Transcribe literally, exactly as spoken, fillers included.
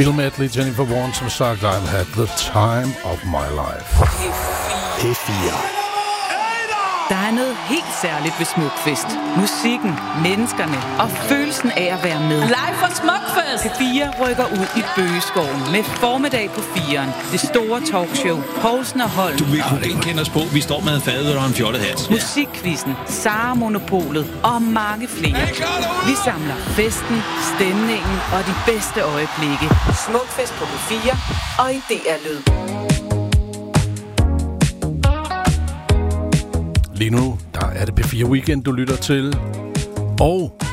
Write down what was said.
Bill Medley, Jennifer Warren, som sagt, I've had the time of my life. P fire. Der er noget helt særligt ved Smukfest. Musikken, menneskerne og følelsen af at være med. Live fra Smukfest! P fire rykker ud i Bøgeskoven med formiddag på firen. Det store talkshow, Poulsen og Holm. Du vil kunne genkende os på. Vi står med en fadøl og en fjollet hat. Musikquizzen, Sara Monopolet og mange flere. Vi samler festen, stemningen og de bedste øjeblikke. Smukfest på P fire og i D R Lyd. Lige nu, der er det P fire Weekend, du lytter til. Og